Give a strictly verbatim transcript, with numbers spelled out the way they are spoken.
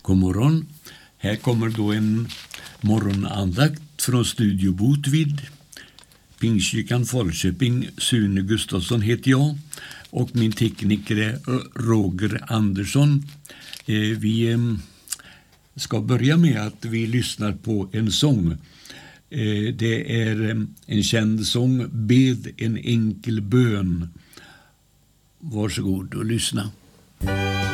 God morgon. Här kommer då en morgonandakt från Studio Botvid. Pingstkyrkan Falköping. Sune Gustafsson heter jag och min tekniker är Roger Andersson. Vi ska börja med att vi lyssnar på en sång. Det är en känd sång, Bed en enkel bön. Varsågod och lyssna.